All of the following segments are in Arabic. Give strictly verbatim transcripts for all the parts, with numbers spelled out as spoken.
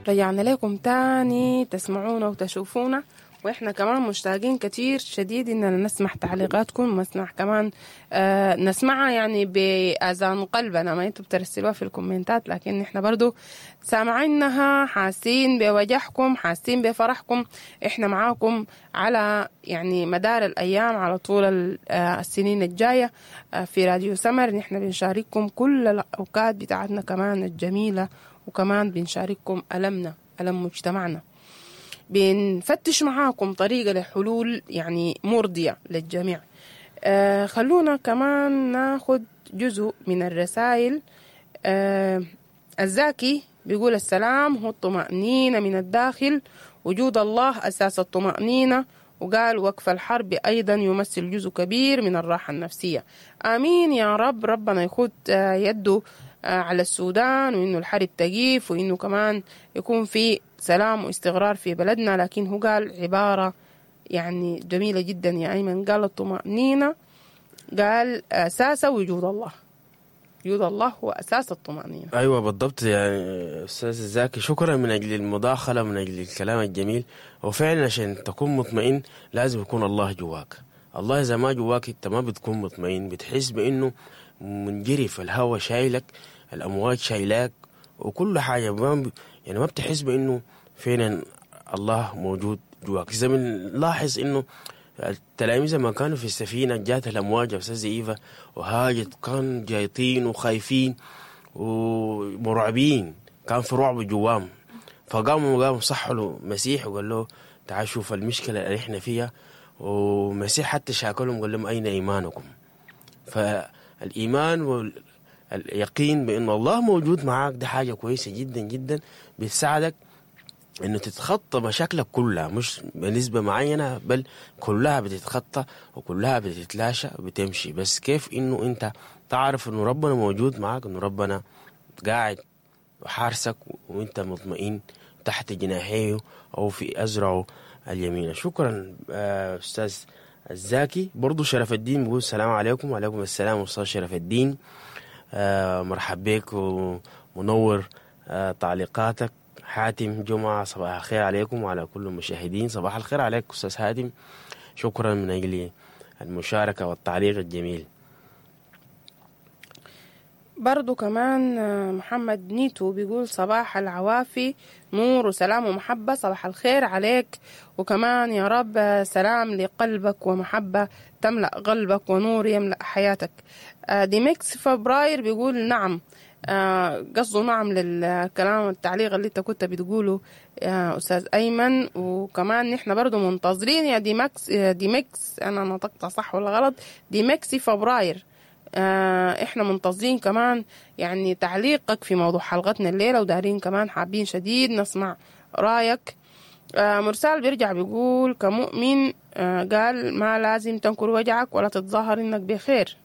رجعنا لكم تاني تسمعونا وتشوفونا، وإحنا كمان مشتاقين كتير شديد إننا نسمع تعليقاتكم، ونسمع كمان آه نسمعها يعني بآذان قلبنا، ما أنتوا بترسلوها في الكومنتات، لكن إحنا برضو سامعينها، حاسين بوجعكم، حاسين بفرحكم. إحنا معاكم على يعني مدار الأيام، على طول آه السنين الجاية آه في راديو سمر. نحن بنشارككم كل الأوقات بتاعتنا كمان الجميلة، وكمان بنشارككم ألمنا، ألم مجتمعنا، بنفتش معاكم طريقة لحلول يعني مرضية للجميع. آه خلونا كمان ناخد جزء من الرسائل. آه الزاكي بيقول: السلام هو الطمأنينة من الداخل، وجود الله أساس الطمأنينة، وقال وقف الحرب أيضا يمثل جزء كبير من الراحة النفسية. آمين يا رب، ربنا يخد آه يده على السودان، وإنه الحرب تقيف، وإنه كمان يكون في سلام واستقرار في بلدنا. لكن هو قال عبارة يعني جميلة جدا يا أيمن، قال الطمأنينة، قال أساس وجود الله، وجود الله هو أساس الطمأنينة. أيوة بالضبط يا أستاذ زاكي، شكرا من أجل المداخلة، من أجل الكلام الجميل. وفعلا عشان تكون مطمئن لازم يكون الله جواك. الله إذا ما جواك أنت ما بتكون مطمئن، بتحس بأنه منجرف، الهواء شايلك، الأمواج شايلاك، وكل حاجة ما يعني ما بتحس بأنه فعلا الله موجود جواك. إذا بنلاحظ إنه التلاميذ ما كانوا في السفينة جات الأمواج أستاذ إيفا وهاجت، كان جايطين وخايفين ومرعبين، كان في رعب جواهم، فقاموا قاموا صحوا له مسيح وقال له تعال شوف المشكلة اللي احنا فيها. ومسيح حتى شاكلهم قال لهم أين إيمانكم؟ فالإيمان واليقين بأن الله موجود معاك ده حاجة كويسة جدا جدا، بتساعدك انه تتخطى مشاكلك كلها، مش بنسبة معينة بل كلها بتتخطى وكلها بتتلاشى وبتمشي. بس كيف انه انت تعرف انه ربنا موجود معاك، انه ربنا قاعد وحارسك وانت مطمئن تحت جناحيه او في ازرعه اليمين. شكرا استاذ الزاكي. برضو شرف الدين بيقول السلام عليكم. وعليكم السلام استاذ شرف الدين، مرحب بك ومنور تعليقاتك. حاتم جمعة صباح الخير عليكم وعلى كل المشاهدين. صباح الخير عليك أستاذ حاتم، شكرا من أجل المشاركة والتعليق الجميل. برضو كمان محمد نيتو بيقول صباح العوافي، نور وسلام ومحبة، صباح الخير عليك، وكمان يا رب سلام لقلبك ومحبة تملأ قلبك ونور يملأ حياتك. ديمكس فبراير بيقول نعم، آه قصده نعم للكلام والتعليق اللي انت كنت بتقوله يا أستاذ أيمن. وكمان نحن برضو منتظرين يا ديمكس، يا ديمكس أنا نطقتها صح ولا غلط، ديمكسي فبراير، آه احنا منتظرين كمان يعني تعليقك في موضوع حلقتنا الليلة، ودارين كمان حابين شديد نسمع رأيك. آه مرسال بيرجع بيقول كمؤمن، آه قال ما لازم تنكر وجعك ولا تتظاهر انك بخير.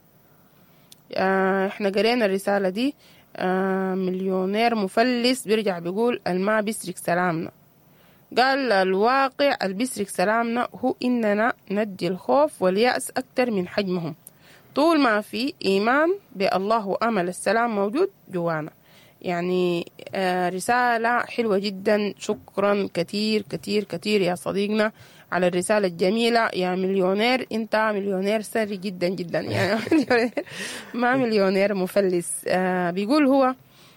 آه احنا قرينا الرسالة دي. آه مليونير مفلس بيرجع بيقول الما بيسرق سلامنا، قال الواقع اللي بيسرق سلامنا هو إننا ندي الخوف واليأس أكتر من حجمهم. طول ما في إيمان بالله وأمل السلام موجود جوانا. يعني آه رسالة حلوة جدا، شكرا كتير كتير كتير يا صديقنا على الرسالة الجميلة يا مليونير. انت مليونير سري جدا جدا يعني ما مليونير مفلس. آه بيقول هو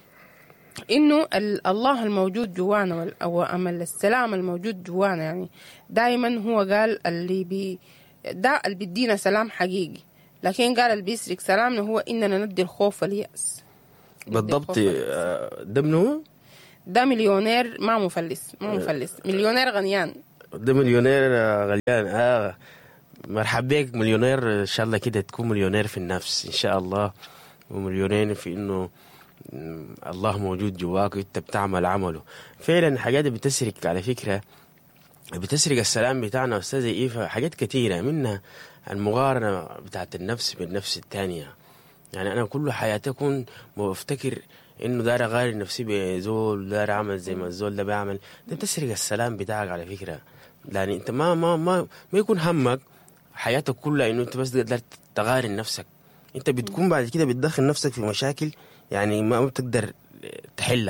انه الله الموجود جوانا وامل السلام الموجود جوانا، يعني دائما هو قال اللي بي ده اللي بيدينا سلام حقيقي، لكن قال اللي بيسرق سلامنا هو اننا ندي الخوف واليأس. بالضبط. ده منو؟ ده مليونير ما مفلس، ما مفلس، مليونير غنيان. ده مليونير غنيان. اه مرحب بك مليونير، ان شاء الله كده تكون مليونير في النفس ان شاء الله، ومليونير في انه الله موجود جواك وانت بتعمل عمله. فعلا الحاجات بتسرق، على فكرة بتسرق السلام بتاعنا أستاذ إيفا، حاجات كتيرة منها المقارنة بتاعت النفس بالنفس التانية. يعني أنا كل حياتي أكون مفتكر إنه دار أغير نفسي بزول، دار أعمل زي ما الزول ده بيعمل، ده بتسرق السلام بتاعك على فكرة. يعني أنت ما ما ما ما يكون همك حياتك كلها إنه أنت بس تقدر تغير نفسك، أنت بتكون بعد كده بتدخل نفسك في مشاكل يعني ما بتقدر تحلها.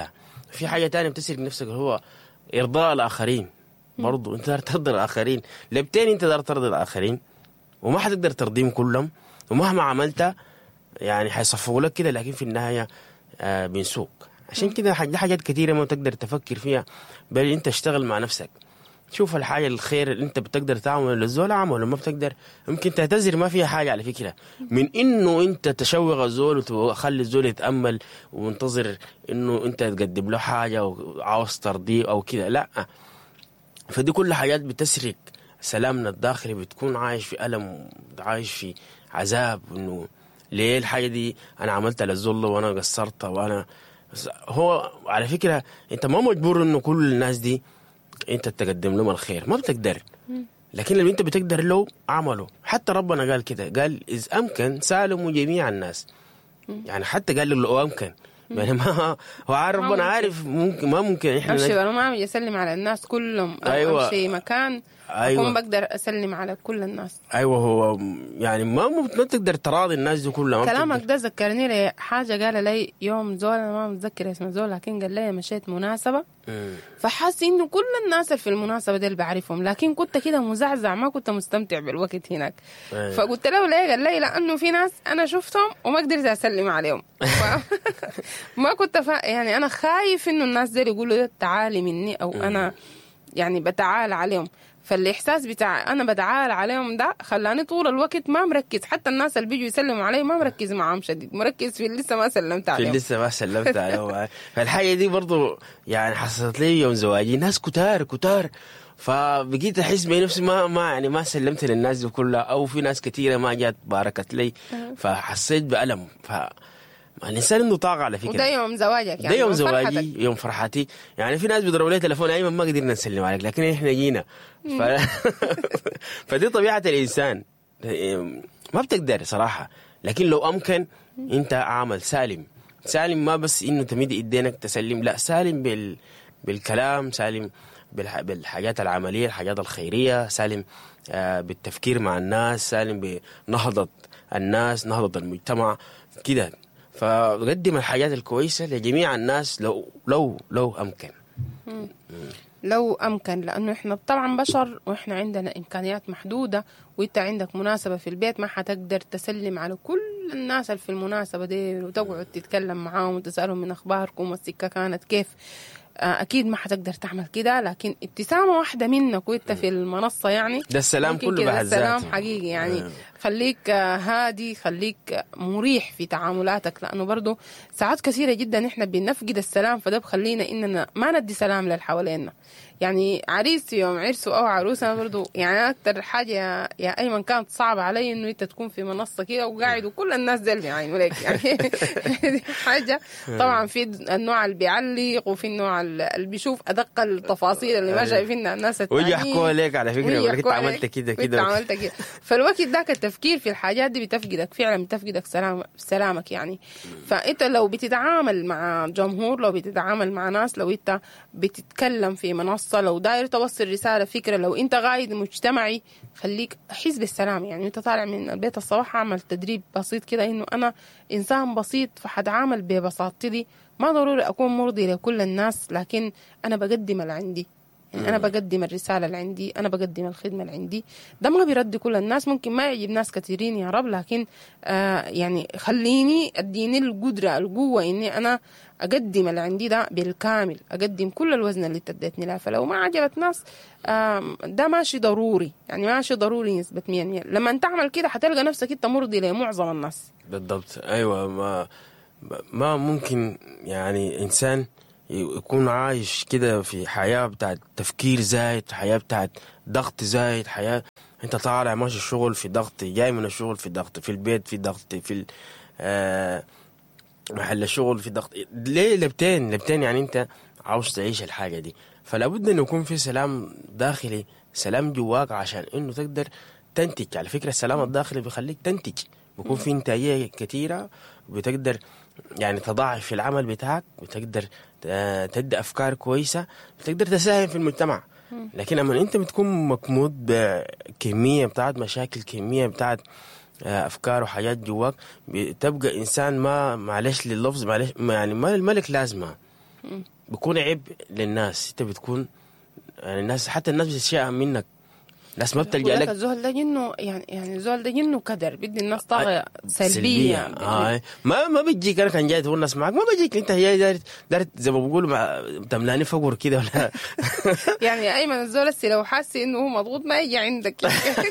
في حاجة تانية بتسرق نفسك هو إرضاء الآخرين. برضو أنت دار ترضي الآخرين، لبتين أنت دار ترضي الآخرين وما حتقدر ترضيهم كلهم، ومهما عملت يعني حيصفوا لك كده، لكن في النهاية آه بينسوك. عشان كده دي حاجات كتيرة ما تقدر تفكر فيها، بل أنت اشتغل مع نفسك، شوف الحاجة الخير اللي أنت بتقدر تعمل للزول عمله، ما بتقدر ممكن تعتذر، ما فيها حاجة على فكرة من إنه أنت تشوق الزول وتخلي الزول يتأمل وينتظر إنه أنت تقدم له حاجة وعاوز ترضيه أو كده، لا. فدي كل حاجات بتسرق سلامنا الداخلي، بتكون عايش في ألم، عايش في عذاب، إنه ليه الحاجة دي أنا عملتها للزول وأنا قصرتها. وأنا هو على فكرة أنت ما مجبور إنه كل الناس دي أنت تقدم لهم الخير، ما بتقدر، لكن اللي أنت بتقدر له عمله. حتى ربنا قال كده، قال إذ أمكن سالموا جميع الناس، يعني حتى قال له لو أمكن، يعني ما هو عارف ربنا عارف ممكن ما ممكن احنا امشي انا ما عم اسلم على الناس كلهم، او أيوة. امشي مكان أيوة. اكون بقدر اسلم على كل الناس. ايوه هو يعني ما ما تقدر تراضي الناس دي كلها. كلامك ده ذكرني لي حاجه قال لي يوم زول، انا ما متذكر اسمه زول، لكن قال لي مشيت مناسبه فحاسس انه كل الناس اللي في المناسبه دي اللي بعرفهم، لكن كنت كده مزعزع، ما كنت مستمتع بالوقت هناك. أيوة. فقلت له ليه؟ قال لي لانه في ناس انا شفتهم وما قدرت اسلم عليهم. ما كنت فا... يعني انا خايف انه الناس دي يقولوا تعالي مني، او انا يعني بتعال عليهم. فالاحساس بتاع انا بتعال عليهم ده خلاني طول الوقت ما مركز، حتى الناس اللي بيجوا يسلموا علي ما مركز معهم شديد، مركز في اللي لسه ما سلمت عليهم، في لسه ما سلمت عليهم. فالحاجه دي برضو يعني حصلت لي يوم زواجي، ناس كتار كتار، فبقيت احس بنفسي ما ما يعني ما سلمت للناس دي كلها، او في ناس كثيره ما جات باركت لي، فحسيت بألم. ف الانسان عنده طاقه على فكره. وده يوم زواجك يعني؟ ده يوم زواجي فرحتك. يوم فرحتي يعني. في ناس بيضربوا لي تليفون ايمن ما قدرنا نسلم عليك، لكن احنا جينا. ف... فدي طبيعه الانسان، ما بتقدر صراحه. لكن لو امكن انت عامل سالم، سالم ما بس انه تمد ايدينك تسلم، لا، سالم بال... بالكلام، سالم بالح... بالحاجات العمليه، الحاجات الخيريه، سالم آه بالتفكير مع الناس، سالم بنهضه الناس، نهضه المجتمع كده. فقدم الحاجات الكويسة لجميع الناس لو لو لو أمكن. مم. لو أمكن، لأنه إحنا طبعا بشر وإحنا عندنا إمكانيات محدودة، وإنت عندك مناسبة في البيت ما حتقدر تسلم على كل الناس اللي في المناسبة دي وتقعد تتكلم معاهم وتسألهم من أخباركم والسكة كانت كيف. أكيد ما حتقدر تعمل كده، لكن ابتسامة واحدة منك وإنت في المنصة يعني ده السلام كله بعد ذاته. السلام حقيقي يعني. آه. خليك هادي، خليك مريح في تعاملاتك، لأنه برضو ساعات كثيرة جدا إحنا بنفقد السلام، فده بخلينا إننا ما ندي سلام للحوالينا. يعني عريس يوم عرسه أو عروسة برضو، يعني أكتر حاجة يا أيمن كانت صعبة علي إنه أنت تكون في منصة كده وقاعد وكل الناس دل بيعينوا لك يعني. دي حاجة طبعا. في النوع اللي بيعلق وفي النوع اللي بيشوف أدق التفاصيل اللي ما شايفينها الناس التانيين، ويحكوا لك على فكرة كنت عملت كده كده عملت كده. فالوقت ذاك التفكير في الحاجات دي بتفقدك فعلا، بتفقدك سلام سلامك يعني. فأنت لو بتتعامل مع جمهور، لو بتتعامل مع ناس، لو أنت بتتكلم في منصة، لو داير توصل رسالة فكرة، لو أنت قاعد مجتمعي، خليك حس بالسلام. يعني أنت طالع من البيت الصباح عمل تدريب بسيط كده إنه أنا إنسان بسيط فحتعامل ببساطتي دي، ما ضروري أكون مرضي لكل الناس، لكن أنا بقدم اللي عندي، يعني أنا بقدم الرسالة اللي عندي، أنا بقدم الخدمة اللي عندي. ده ما بيرد كل الناس، ممكن ما يعجب ناس كثيرين يا رب، لكن آه يعني خليني أديني القدرة القوة إني أنا أقدم اللي عندي ده بالكامل، أقدم كل الوزن اللي تديتني له. فلو ما عجبت ناس آه ده ماشي ضروري، يعني ماشي ضروري نسبة مية مية. لما أنت تعمل كده حتلقى نفسك أنت مرضي لمعظم الناس. بالضبط. أيوة. ما ما ممكن يعني إنسان يكون عايش كده في حياة بتاعت تفكير زايد، حياة بتاعت ضغط زايد، حياة انت طالع ماشي الشغل في ضغط، جاي من الشغل في ضغط، في البيت في ضغط، في آه محل الشغل في ضغط. ليه؟ لبتين لبتين يعني انت عاوز تعيش الحاجة دي. فلا بد انه يكون في سلام داخلي، سلام جواك، عشان انه تقدر تنتج. على فكرة السلام الداخلي بيخليك تنتج، بيكون في انتاجية كتيرة، بتقدر يعني تضاعف في العمل بتاعك، بتقدر تدي أفكار كويسة، بتقدر تساهم في المجتمع. لكن أما أنت بتكون مكمود بكمية بتاعت مشاكل، كمية بتاعت أفكار وحاجات جواك، بتبقى إنسان ما معلش لللفظ معلش يعني ما الملك لازمة، بيكون عيب للناس. انت بتكون يعني الناس حتى الناس بتشيء منك، الناس ما بتلجأ لك. الزول ده جنه يعني يعني الزول ده جنه كدر بدي الناس طاقة سلبية, سلبية. آه. ما ما بيجيك انا كان جاي تقول الناس معك، ما بيجيك انت جاي دار دار زي ما بقولوا تملاني فقر كده ولا يعني ايمن الزول السي لو حاسس انه هو مضغوط ما يجي عندك.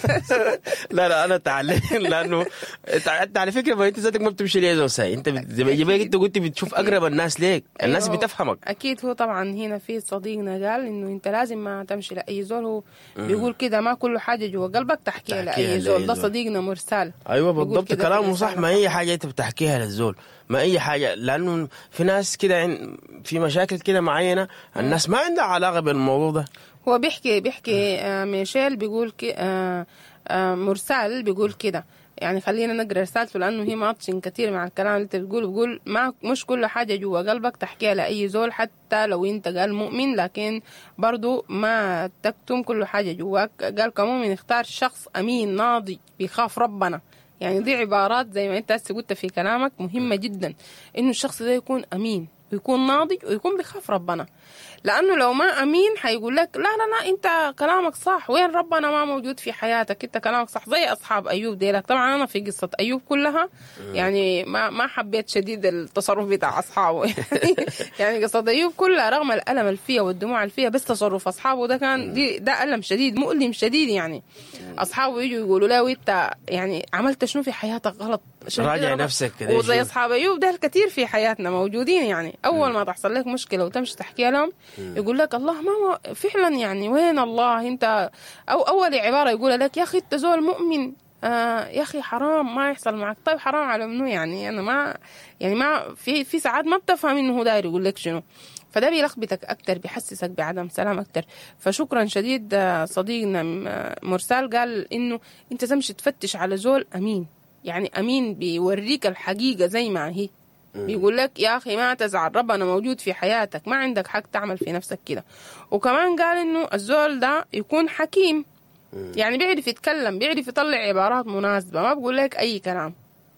لا لا انا تعلم لانه انت على فكره ما انت ذاتك ما بتمشي ليه زول ساي، انت زي ما جايبك انت قلت بتشوف اقرب الناس ليك، الناس أيوه. بتفهمك اكيد. هو طبعا هنا في صديقنا قال انه انت لازم ما تمشي لاي زول، هو بيقول كده ما كل حاجه جوا قلبك تحكيها لاي زول. ده صديقنا مرسال. ايوه بالضبط كلامه صح. ما اي حاجه انت بتحكيها للزول، ما اي حاجه، لانه في ناس كده في مشاكل كده معينه الناس ما عندها علاقه بالموضوع ده. هو بيحكي بيحكي آه ميشيل بيقول كي آه آه مرسال بيقول كده، يعني خلينا نقرا رسالته لانه هي ماتشن كثير مع الكلام اللي انت بتقوله. بيقول ما مش كل حاجه جوا قلبك تحكيها لاي زول حتى لو انت قال مؤمن، لكن برضو ما تكتم كل حاجه جواك. قال كمؤمن اختار شخص امين ناضج بيخاف ربنا. يعني دي عبارات زي ما انت هسه قلت في كلامك مهمه جدا، انه الشخص ده يكون امين ويكون ناضج ويكون بيخاف ربنا. لانه لو ما امين حيقول لك لا لا لا انت كلامك صح، وين ربنا ما موجود في حياتك، انت كلامك صح. زي اصحاب ايوب ديلك. طبعا انا في قصه ايوب كلها يعني ما ما حبيت شديد التصرف بتاع اصحابه. يعني يعني قصه ايوب كلها رغم الالم اللي فيها والدموع اللي فيها، بس تصرف اصحابه ده كان دي ده الم شديد مؤلم شديد. يعني اصحابه يجوا يقولوا له انت يعني عملت شنو في حياتك غلط، راجع نفسك كده. وزي اصحاب ايوب ده الكثير في حياتنا موجودين. يعني اول ما تحصل لك مشكله وتمشي تحكي لهم يقول لك الله ما فعلا يعني وين الله انت، او اول عباره يقولها لك يا اخي انت زول مؤمن، آه يا اخي حرام ما يحصل معك. طيب حرام على منو؟ يعني انا ما يعني ما في في ساعات ما بتفهم انه هو داير يقول لك شنو، فده بيلخبطك اكتر بيحسسك بعدم سلام اكتر. فشكرا شديد صديقنا مرسال قال انه انت تمشي تفتش على زول امين، يعني امين بيوريك الحقيقه زي ما هي، بيقول لك يا أخي ما تزعل ربنا موجود في حياتك، ما عندك حق تعمل في نفسك كده. وكمان قال إنه الزول ده يكون حكيم، يعني بيعرف يتكلم بيعرف يطلع عبارات مناسبة، ما بقول لك أي كلام،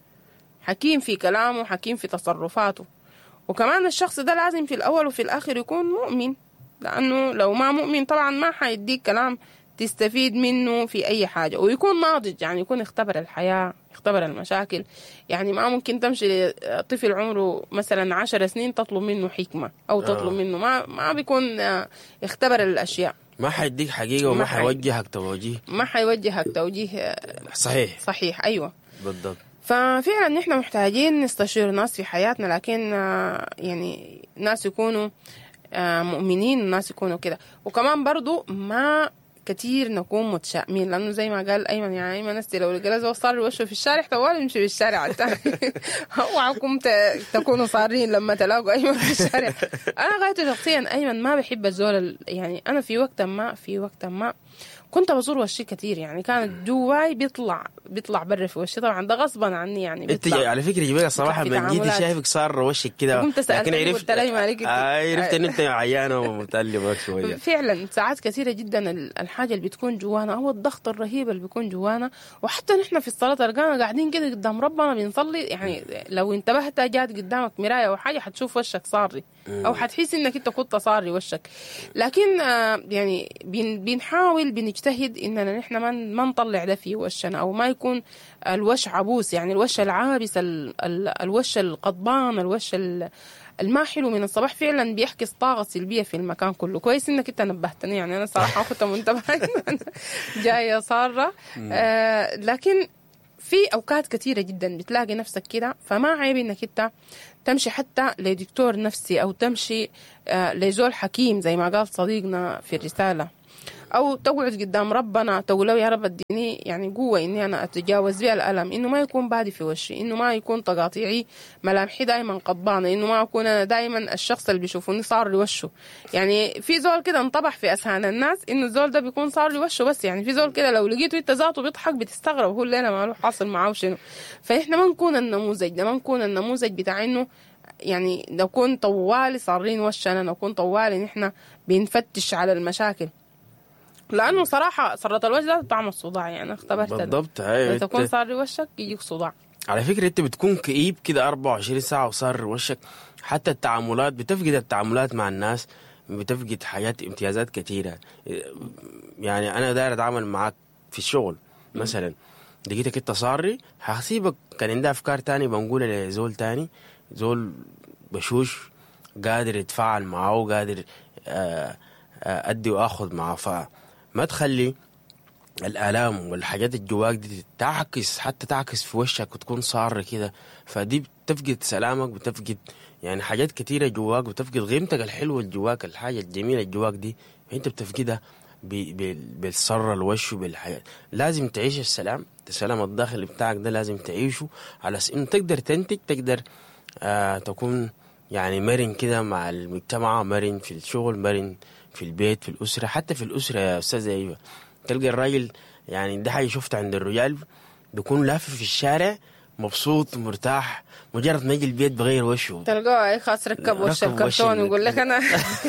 حكيم في كلامه حكيم في تصرفاته. وكمان الشخص ده لازم في الأول وفي الآخر يكون مؤمن، لأنه لو ما مؤمن طبعا ما حيديك كلام تستفيد منه في أي حاجة. ويكون ناضج، يعني يكون اختبر الحياة اختبر المشاكل. يعني ما ممكن تمشي لطفل عمره مثلا عشر سنين تطلب منه حكمة أو تطلب آه. منه ما ما بيكون اختبر الأشياء، ما حيديك حقيقة وما حيوجهك توجيه ما حيوجهك توجيه صحيح صحيح أيوة بالضبط. ففعلا نحن محتاجين نستشير ناس في حياتنا، لكن يعني ناس يكونوا مؤمنين، الناس يكونوا كده. وكمان برضو ما كتير نكون متشائمين، لانه زي ما قال ايمن يعني ايمن نستي لو الجلاز وصار وشه في الشارع طوال يمشي في الشارع الثاني. اوعكم تكونوا صارين لما تلاقوا ايمن في الشارع. انا غايته شخصيا ايمن ما بحب الزول، يعني انا في وقت ما في وقت ما كنت بزور وشي كتير، يعني كانت جواي بيطلع بيطلع برا في وشي، طبعا ده غصبا عني يعني بيطلع. انت على فكره جبالك الصراحه من جيتي شايفك صار وشك كده، لكن عرفت عرفت ان انت عيانه ومتألمه شويه. فعلا ساعات كثيره جدا الحاجه اللي بتكون جوانا او الضغط الرهيب اللي بيكون جوانا، وحتى نحن في الصلاه تلقانا قاعدين كده قدام ربنا بنصلي، يعني لو انتبهت جات قدامك مرايه او حاجه حتشوف وشك صاري او حتحس انك انت كنت صاري وشك. لكن يعني بنحاول بنجتهد اننا نحن ما نطلع ده في وشنا، او ما يكون الوش عبوس، يعني الوش العابس، الوش القضبان، الوش الما حلو من الصباح، فعلا بيحكي طاقه سلبيه في المكان كله. كويس انك انت نبهتني، يعني انا صراحه كنت منتبهه جايه صاره. آه لكن في اوقات كثيره جدا بتلاقي نفسك كده، فما عيب انك انت تمشي حتى لدكتور نفسي او تمشي آه لزول حكيم زي ما قال صديقنا في الرساله، او تقعد قدام ربنا تقول له يا رب اديني يعني قوه اني انا اتجاوز بها الالم، انه ما يكون بادي في وشي، انه ما يكون تقاطيعي ملامحي دائما قضبانه، انه ما اكون انا دائما الشخص اللي بيشوفوني صار لي وشه. يعني في زول كده انطبح في اذهان الناس انه الزول ده بيكون صار لي وشه بس، يعني في زول كده لو لقيته انت ذاته بيضحك بتستغرب هو اللي انا ماله حاصل معاه شنو. فاحنا ما نكون النموذج ده، ما نكون النموذج بتاع انه يعني نكون طوالي صارين وشنا، نكون طوالي نحن بنفتش على المشاكل، لانه صراحه سرطان الوجه ده طعم الصداع، يعني اختبرت بالضبط. ايوه تكون صار وشك يجيك صداع. على فكره انت بتكون كئيب كده أربعة وعشرين ساعه وصار وشك حتى التعاملات بتفقد التعاملات مع الناس، بتفقد حاجات امتيازات كثيرة. يعني أنا داير أتعامل معك في الشغل مثلا، لقيتك انت صاري هسيبك كان عندها أفكار تاني بنقولها لزول تاني، زول بشوش قادر يتفاعل معه، قادر أدي وأخذ معه. فما تخلي الآلام والحاجات الجواك دي تعكس، حتى تعكس في وشك وتكون صار كده، فدي بتفقد سلامك، بتفقد يعني حاجات كتيرة جواك، بتفقد قيمتك الحلوة الجواك، الحاجة الجميلة الجواك دي انت بتفقدها بالصر الوش وبالحياة. لازم تعيش السلام، السلام الداخلي بتاعك ده لازم تعيشه على انه تقدر تنتج، تقدر آه تكون يعني مرن كده مع المجتمع، مرن في الشغل، مرن في البيت، في الأسرة. حتى في الأسرة يا أستاذ أيوة تلقى الراجل، يعني ده حاجة شفت عند الرجال بيكون لافف في الشارع مبسوط مرتاح، مجرد ما يجي البيت بغير وشه تلقاه اي خاص ركب وش الكرتون يقول لك انا.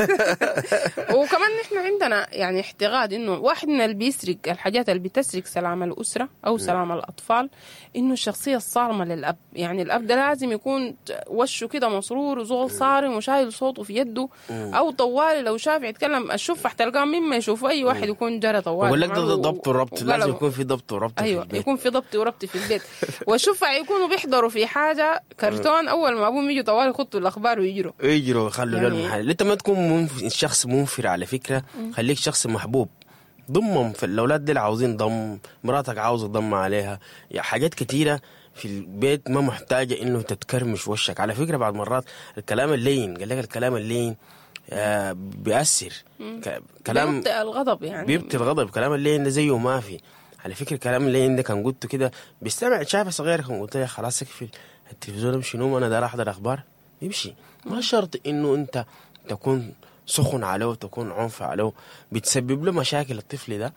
وكمان نحن عندنا يعني اعتقاد انه واحد من اللي بيسرق الحاجات اللي بتسرق سلام الاسره او سلام الاطفال انه الشخصيه الصارمه للاب. يعني الاب ده لازم يكون وشه كده مسرور وزول صارم وشايل صوته في يده، او طوالي لو شاف يتكلم الشفح تلقاه مما يشوف اي واحد يكون جرى طوالي. يقول لك ده ضبط وربط، لازم يكون في ضبط وربط. ايوه في البيت. يكون في ضبط وربط في البيت. والشفع يكونوا بيحضروا في حاجه كرتون، اول ما ابوهم يجوا طوال يخطوا الاخبار ويجروا يجروا يخلوا يعني للمحل. انت ما تكون منف... شخص منفر على فكره، خليك شخص محبوب، ضمهم في الاولاد دي عاوزين ضم، مراتك عاوزه ضم عليها، يعني حاجات كتيره في البيت ما محتاجه انه تتكرمش وشك. على فكره بعض مرات الكلام اللين، قال لك الكلام اللين آه بيأثر، ك... كلام بيبطئ الغضب، يعني بيبطئ الغضب. كلام اللين ده زيه ما في. على فكره الكلام اللين ده كان قلته كده بيستمع شايف صغير، كان قلت له خلاص اقفل التلفزيون امشي نوم، انا دار احضر اخبار يمشي. ما شرط انه انت تكون سخن عليه وتكون عنف عليه، بتسبب له مشاكل. الطفل ده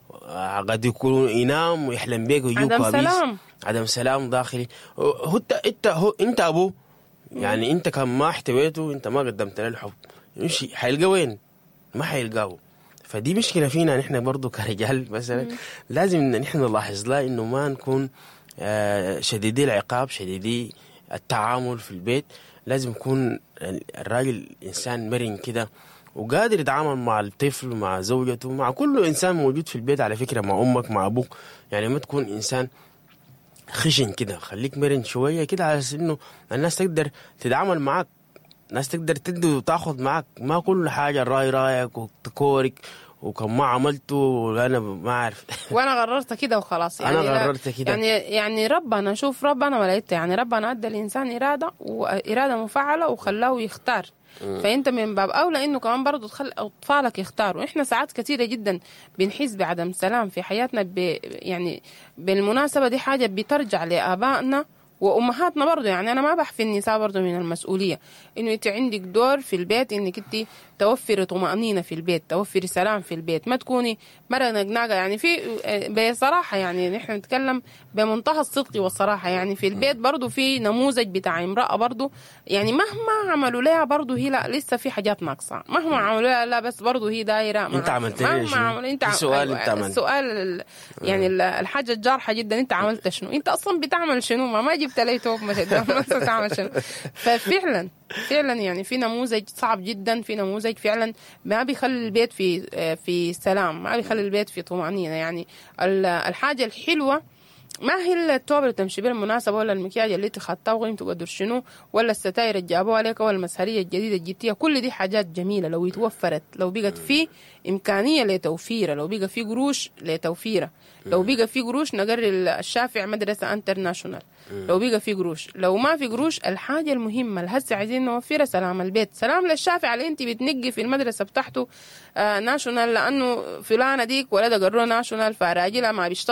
قد يكون ينام ويحلم بيك ويجيب عدم كوابيس، سلام عدم سلام داخلي. هو انت انت هو انت ابوه، يعني انت كان ما احتويته، انت ما قدمت له الحب، يمشي حيلقى وين؟ ما حيلقاه. فدي مشكله فينا نحن برضو كرجال مثلا. لازم ان نحن نلاحظ لا انه ما نكون آه شديدي العقاب، شديدي التعامل في البيت. لازم يكون الراجل انسان مرن كده وقادر يتعامل مع الطفل مع زوجته مع كل انسان موجود في البيت، على فكره مع امك مع ابوك. يعني ما تكون انسان خشن كده، خليك مرن شويه كده على اساس انه الناس تقدر تتعامل معك، الناس تقدر تدي وتاخذ معك، ما كل حاجه راي رايك وتكورك وكم ما عملته انا ما اعرف وانا قررت كده وخلاص. يعني انا قررت كده. يعني يعني ربنا شوف ربنا ولقيت يعني ربنا ادى الانسان اراده واراده مفعله وخلاه يختار. فانت من باب اولى انه كمان برضه تخلي اطفالك يختاروا. احنا ساعات كثيره جدا بنحس بعدم سلام في حياتنا، ب يعني بالمناسبه دي حاجه بترجع لابائنا وامهاتنا برضه. يعني انا ما بحفي النساء برضه من المسؤوليه انه انت عندك دور في البيت انك انت توفري طمانينه في البيت، توفري سلام في البيت، ما تكوني مره نقناقه. يعني في بصراحه يعني نحن نتكلم بمنتهى الصدق والصراحه، يعني في البيت برضه في نموذج بتاع امراه برضه، يعني مهما عملوا لها برضه هي لا لسه في حاجات ناقصه، مهما عملوا لها لا بس برضه هي دايره. انت عملت لي شنو؟ انت سؤال انت عملت السؤال يعني الحاجه الجارحه جدا، انت عملت شنو؟ انت اصلا بتعمل شنو؟ ما ما جبت لي توب ما تعمل شنو؟ ففعلا فعلا يعني في نموذج صعب جدا، في نموذج فعلا ما بيخلي البيت في في سلام، ما بيخلي البيت في طمأنينة. يعني الحاجة الحلوة ما هي التوب اللي تمشي بالمناسبة، ولا المكياج اللي انت خدتها وقيمته تقدر شنو، ولا الستاير اللي جابوها عليك، ولا المسهرية الجديدة اللي جبتيها. كل دي حاجات جميلة لو يتوفرت، لو بقت في إمكانية لتوفيرها، لو بقى في قروش لتوفيرها، لو بقى في قروش نقرر الشافع مدرسة انترناشونال، لو بقى في قروش. لو ما في قروش الحاجة المهمة اللي هسه عايزين نوفرها سلام البيت. سلام للشافع اللي انت بتنقي في المدرسة بتاعته آه ناشونال، لأنه فلانة ديك ولدها قرروا ناشونال فراجلها ما بيشتغل